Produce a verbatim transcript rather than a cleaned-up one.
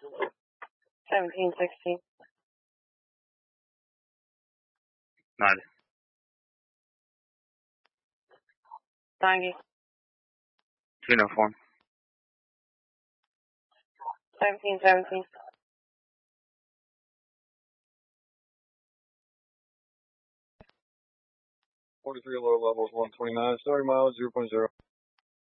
seventeen sixteen. ninety. ninety. Uniform. seventeen seventeen. forty-three low levels, one twenty-nine, starting miles zero point zero.